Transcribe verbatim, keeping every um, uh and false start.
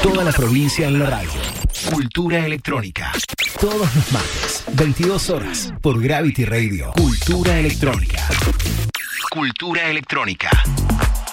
Toda la provincia en la radio. Cultura electrónica. Todos los martes, veintidós horas, por Gravity Radio. Cultura electrónica. Cultura electrónica.